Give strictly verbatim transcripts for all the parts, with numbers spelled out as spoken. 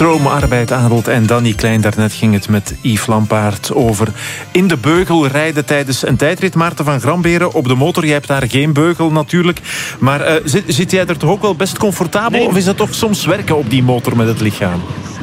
Stroomarbeid adelt en Danny Klein. Daarnet ging het met Yves Lampaert over in de beugel rijden tijdens een tijdrit. Maarten van Gramberen op de motor. Jij hebt daar geen beugel natuurlijk. Maar uh, zit, zit jij er toch ook wel best comfortabel? Nee. Of is dat toch soms werken op die motor met het lichaam?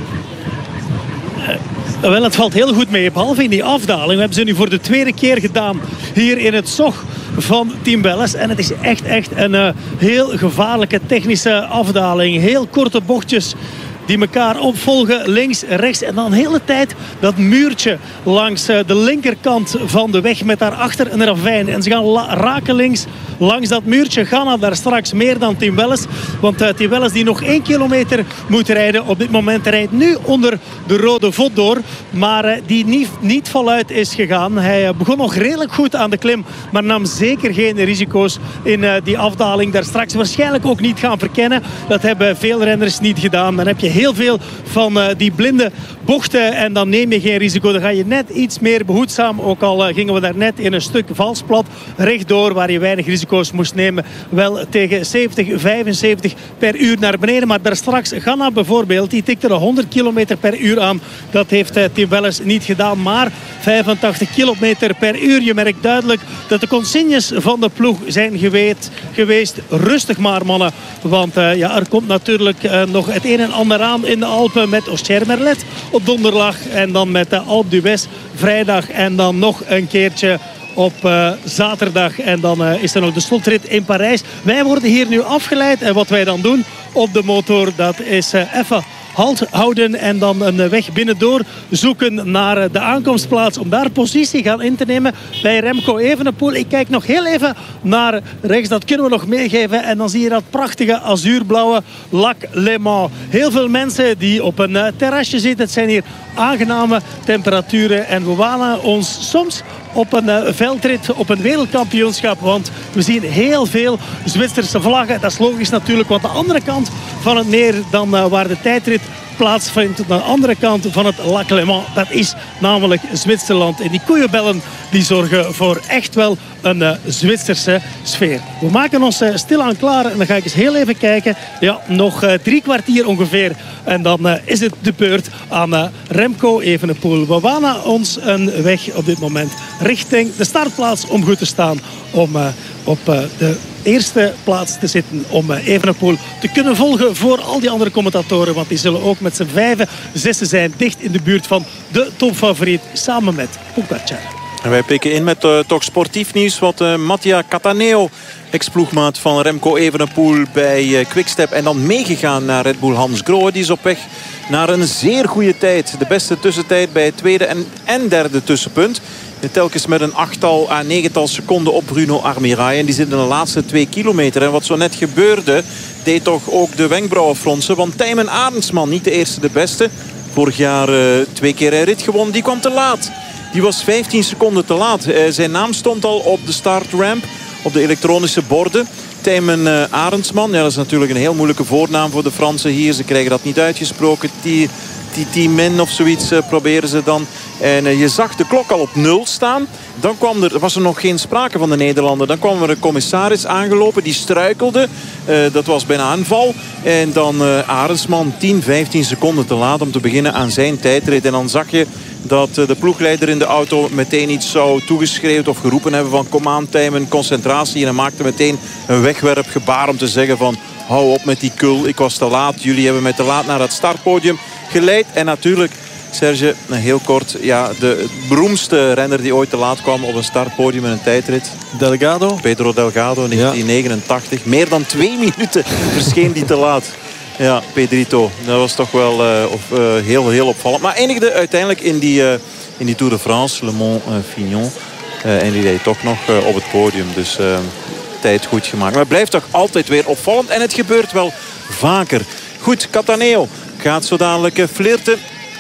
Uh, wel, het valt heel goed mee. Behalve in die afdaling. We hebben ze nu voor de tweede keer gedaan hier in het zog van Team Wellens. En het is echt, echt een uh, heel gevaarlijke technische afdaling. Heel korte bochtjes die elkaar opvolgen, links, rechts. En dan de hele tijd dat muurtje langs uh, de linkerkant van de weg met daarachter een ravijn. En ze gaan la- raken links langs dat muurtje. Gaan daar straks meer dan Team Wellens. Want uh, Team Wellens die nog één kilometer moet rijden. Op dit moment rijdt nu onder de rode vod door. Maar uh, die niet, niet voluit is gegaan. Hij uh, begon nog redelijk goed aan de klim. Maar nam zeker geen risico's in uh, die afdaling. Daar straks waarschijnlijk ook niet gaan verkennen. Dat hebben veel renners niet gedaan. Dan heb je heel veel van uh, die blinde bochten. En dan neem je geen risico. Dan ga je net iets meer behoedzaam. Ook al uh, gingen we daar net in een stuk valsplat rechtdoor waar je weinig risico's moest nemen. Wel tegen zeventig, vijfenzeventig per uur naar beneden. Maar daar straks Ganna bijvoorbeeld. Die tikte de honderd kilometer per uur aan. Dat heeft uh, Team Wellens niet gedaan. Maar vijfentachtig kilometer per uur. Je merkt duidelijk dat de consignes van de ploeg zijn geweest. geweest. Rustig maar mannen. Want uh, ja, er komt natuurlijk uh, nog het een en ander aan in de Alpen met Auxerre-Merlet op donderdag. En dan met de Alpe d'Huez vrijdag. En dan nog een keertje op uh, zaterdag. En dan uh, is er nog de slotrit in Parijs. Wij worden hier nu afgeleid. En wat wij dan doen op de motor, dat is uh, even halt houden en dan een weg binnendoor zoeken naar de aankomstplaats om daar positie gaan in te nemen bij Remco Evenepoel. Ik kijk nog heel even naar rechts, dat kunnen we nog meegeven. En dan zie je dat prachtige azuurblauwe Lac Léman. Heel veel mensen die op een terrasje zitten. Het zijn hier aangename temperaturen en we wanen ons soms op een uh, veldrit, op een wereldkampioenschap. Want we zien heel veel Zwitserse vlaggen. Dat is logisch natuurlijk, want de andere kant van het meer dan uh, waar de tijdrit plaatsvindt, aan de andere kant van het Lac Léman, dat is namelijk Zwitserland. En die koeienbellen die zorgen voor echt wel een uh, Zwitserse sfeer. We maken ons uh, stilaan klaar en dan ga ik eens heel even kijken. Ja, nog uh, drie kwartier ongeveer. En dan uh, is het de beurt aan uh, Remco Evenepoel. We wanen ons een weg op dit moment richting de startplaats om goed te staan. Om uh, op uh, de eerste plaats te zitten om uh, Evenepoel te kunnen volgen voor al die andere commentatoren. Want die zullen ook met z'n vijven, zessen zijn dicht in de buurt van de topfavoriet samen met Pogačar. En wij pikken in met uh, toch sportief nieuws. Wat uh, Mattia Cattaneo, ex-ploegmaat van Remco Evenepoel bij uh, Quickstep. En dan meegegaan naar Red Bull Hansgrohe. Die is op weg naar een zeer goede tijd. De beste tussentijd bij het tweede en, en derde tussenpunt. Telkens met een achttal à negental seconden op Bruno Armirail. En die zit in de laatste twee kilometer. En wat zo net gebeurde, deed toch ook de wenkbrauwen fronsen. Want Tijmen Arendsman, niet de eerste de beste. Vorig jaar uh, twee keer een rit gewonnen. Die kwam te laat. Die was vijftien seconden te laat. Uh, zijn naam stond al op de startramp. Op de elektronische borden. Tijmen uh, Arendsman. Ja, dat is natuurlijk een heel moeilijke voornaam voor de Fransen hier. Ze krijgen dat niet uitgesproken. Die... Titimen of zoiets uh, proberen ze dan. En uh, je zag de klok al op nul staan. Dan kwam er, was er nog geen sprake van de Nederlander. Dan kwam er een commissaris aangelopen. Die struikelde. Uh, dat was bijna aanval. En dan uh, Arendsman tien, vijftien seconden te laat om te beginnen aan zijn tijdrit. En dan zag je dat uh, de ploegleider in de auto meteen iets zou toegeschreeuwd of geroepen hebben van kom aan Tijmen, concentratie. En hij maakte meteen een wegwerpgebaar om te zeggen van hou op met die kul. Ik was te laat. Jullie hebben mij te laat naar het startpodium geleid. En natuurlijk, Serge, heel kort, ja, de beroemdste renner die ooit te laat kwam op een startpodium in een tijdrit. Delgado. Pedro Delgado, negentien negenentachtig. Ja. Meer dan twee minuten verscheen die te laat. Ja, Pedrito. Dat was toch wel uh, of, uh, heel, heel opvallend. Maar eindigde uiteindelijk in die, uh, in die Tour de France, Le Mans-Fignon. Uh, en die deed toch nog uh, op het podium. Dus uh, tijd goed gemaakt. Maar het blijft toch altijd weer opvallend. En het gebeurt wel vaker. Goed, Cattaneo gaat zo dadelijk flirten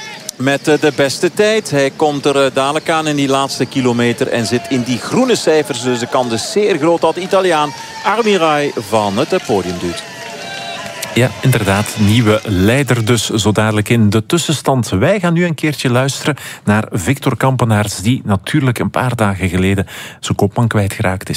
met de beste tijd. Hij komt er dadelijk aan in die laatste kilometer en zit in die groene cijfers. Dus de kans is zeer groot dat de Italiaan Armirail van het podium duwt. Ja, inderdaad. Nieuwe leider dus zo dadelijk in de tussenstand. Wij gaan nu een keertje luisteren naar Victor Kampenaerts, die natuurlijk een paar dagen geleden zijn kopman kwijtgeraakt is.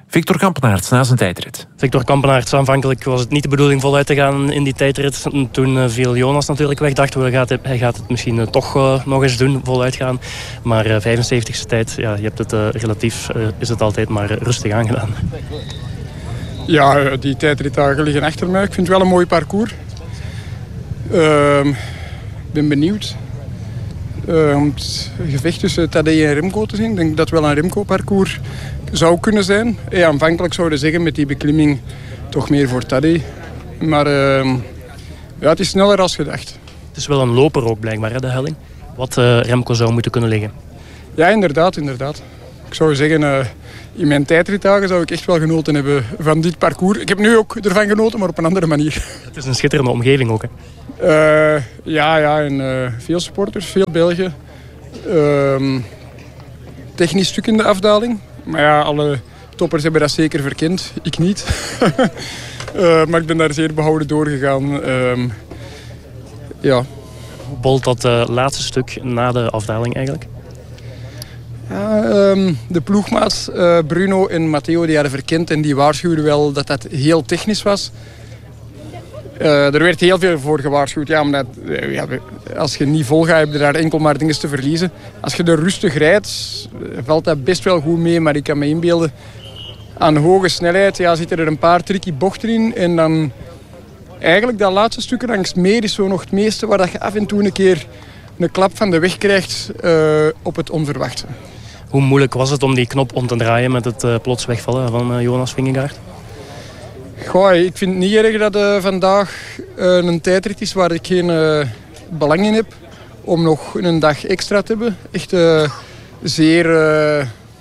Victor Kampenaerts na zijn tijdrit. Victor Kampenaerts, aanvankelijk was het niet de bedoeling voluit te gaan in die tijdrit. Toen uh, viel Jonas natuurlijk weg. Dachten we, gaat hij, hij gaat het misschien uh, toch uh, nog eens doen, voluit gaan. Maar uh, vijfenzeventigste tijd, ja, je hebt het uh, relatief, uh, is het altijd maar uh, rustig aangedaan. Ja, die tijdritdagen liggen achter mij. Ik vind het wel een mooi parcours. Ik uh, ben benieuwd uh, om het gevecht tussen Tadej en Remco te zien. Ik denk dat het wel een Remco-parcours zou kunnen zijn. Hey, aanvankelijk zouden we zeggen met die beklimming toch meer voor Tadej. Maar uh, ja, het is sneller als gedacht. Het is wel een loper ook blijkbaar, hè, de helling. Wat uh, Remco zou moeten kunnen liggen. Ja, inderdaad, inderdaad. Ik zou zeggen, uh, in mijn tijdritdagen zou ik echt wel genoten hebben van dit parcours. Ik heb nu ook ervan genoten, maar op een andere manier. Het is een schitterende omgeving ook, hè? Uh, ja, ja, en uh, veel supporters, veel Belgen. Uh, technisch stuk in de afdaling. Maar ja, alle toppers hebben dat zeker verkend. Ik niet. uh, maar ik ben daar zeer behouden doorgegaan. Uh, ja. Hoe bolt dat uh, laatste stuk na de afdaling eigenlijk? Ja, um, de ploegmaats uh, Bruno en Matteo die hadden verkend en die waarschuwden wel dat dat heel technisch was. Uh, er werd heel veel voor gewaarschuwd. Ja, omdat, uh, ja, als je niet vol gaat, heb je daar enkel maar dingen te verliezen. Als je er rustig rijdt, valt dat best wel goed mee. Maar ik kan me inbeelden, aan hoge snelheid ja, zitten er een paar tricky bochten in. En dan eigenlijk dat laatste stukje langs het meer is zo nog het meeste waar dat je af en toe een keer een klap van de weg krijgt uh, op het onverwachte. Hoe moeilijk was het om die knop om te draaien met het uh, plots wegvallen van uh, Jonas Vingegaard? Goh, ik vind het niet erg dat uh, vandaag uh, een tijdrit is waar ik geen uh, belang in heb. Om nog een dag extra te hebben. Echt uh, zeer, uh,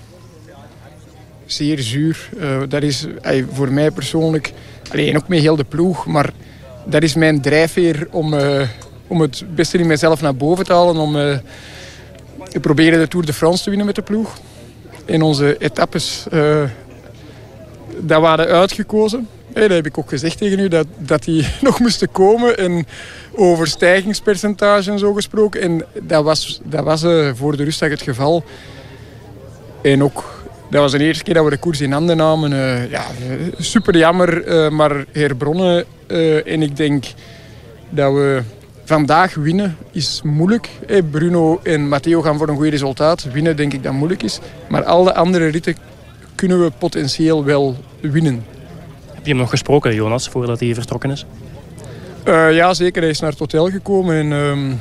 zeer zuur. Uh, dat is uh, voor mij persoonlijk, alleen ook met heel de ploeg, maar dat is mijn drijfveer om, uh, om het beste in mezelf naar boven te halen. Om uh, te proberen de Tour de France te winnen met de ploeg. En onze etappes, uh, dat waren uitgekozen. Hey, dat heb ik ook gezegd tegen u, dat, dat die nog moesten komen. En over stijgingspercentage en zo gesproken. En dat was, dat was uh, voor de rustdag het geval. En ook, dat was de eerste keer dat we de koers in handen namen. Uh, ja, super jammer, uh, maar herbronnen. Uh, en ik denk dat we vandaag winnen is moeilijk. Hey, Bruno en Matteo gaan voor een goed resultaat. Winnen denk ik dat moeilijk is. Maar al de andere ritten kunnen we potentieel wel winnen. Heb je hem nog gesproken, Jonas, voordat hij vertrokken is? Uh, ja, zeker. Hij is naar het hotel gekomen. En, um,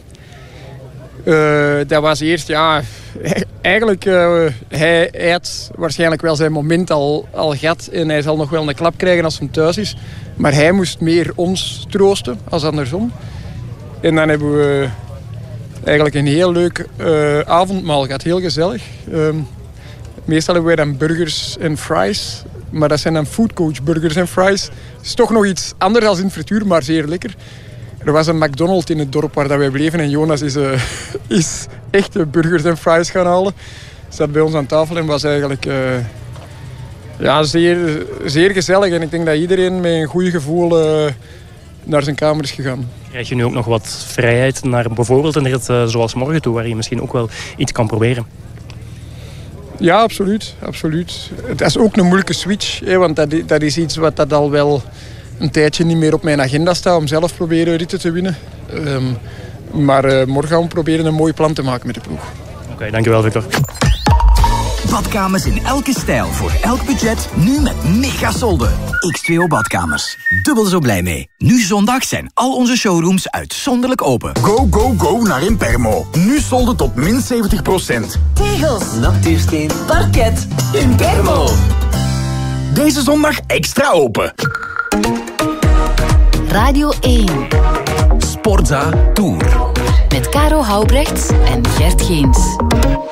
uh, dat was eerst, ja... Eigenlijk, uh, hij, hij had waarschijnlijk wel zijn moment al, al gehad. En hij zal nog wel een klap krijgen als hij thuis is. Maar hij moest meer ons troosten, als andersom. En dan hebben we eigenlijk een heel leuk uh, avondmaal gehad. Heel gezellig. Um, meestal hebben wij dan burgers en fries... Maar dat zijn dan foodcoach burgers en fries. Het is toch nog iets anders dan in het frituur, maar zeer lekker. Er was een McDonald's in het dorp waar wij bleven. En Jonas is, uh, is echte burgers en fries gaan halen. Zat bij ons aan tafel en was eigenlijk uh, ja, zeer, zeer gezellig. En ik denk dat iedereen met een goed gevoel uh, naar zijn kamer is gegaan. Krijg je nu ook nog wat vrijheid naar bijvoorbeeld een rit uh, zoals morgen toe, waar je misschien ook wel iets kan proberen? Ja, absoluut. absoluut. Het is ook een moeilijke switch. Hè, want dat, dat is iets wat dat al wel een tijdje niet meer op mijn agenda staat. Om zelf proberen ritten te winnen. Um, maar uh, morgen gaan we proberen een mooi plan te maken met de ploeg. Oké, okay, dankjewel Victor. Badkamers in elke stijl, voor elk budget. Nu met mega solden. X twee O Badkamers. Dubbel zo blij mee. Nu zondag zijn al onze showrooms uitzonderlijk open. Go, go, go naar Impermo. Nu solden tot min zeventig procent. Tegels, natuursteen, parket. Impermo. Deze zondag extra open. Radio één. Sportza Tour. Met Caro Houbrechts en Gert Geens.